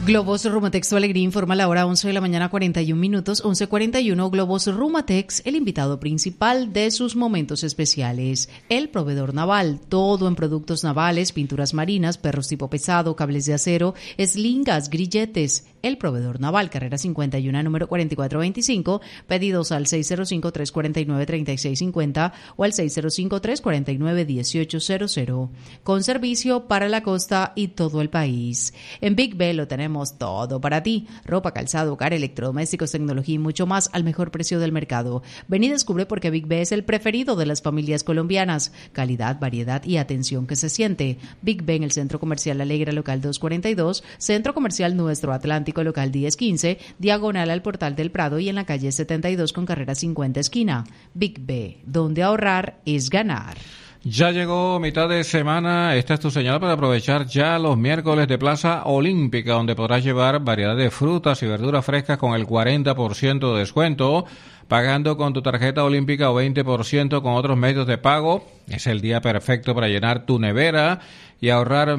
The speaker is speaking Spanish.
Globos Rumatex Tu Alegría informa la hora 11 de la mañana 41 minutos, 11:41. Globos Rumatex, el invitado principal de sus momentos especiales. El proveedor naval, todo en productos navales, pinturas marinas, perros tipo pesado, cables de acero, eslingas, grilletes. El proveedor naval, carrera 51, número 4425, pedidos al 605-349-3650 o al 605-349-1800. Con servicio para la costa y todo el país. En Big B lo tenemos todo para ti: ropa, calzado, hogar, electrodomésticos, tecnología y mucho más al mejor precio del mercado. Ven y descubre por qué Big B es el preferido de las familias colombianas. Calidad, variedad y atención que se siente. Big B en el Centro Comercial Alegra, local 242, Centro Comercial Nuestro Atlántico, local 1015, diagonal al Portal del Prado, y en la calle 72 con carrera 50 esquina. Big B, donde ahorrar es ganar. Ya llegó mitad de semana. Esta es tu señal para aprovechar ya los miércoles de Plaza Olímpica, donde podrás llevar variedad de frutas y verduras frescas con el 40% de descuento, pagando con tu tarjeta olímpica o 20% con otros medios de pago. Es el día perfecto para llenar tu nevera y ahorrar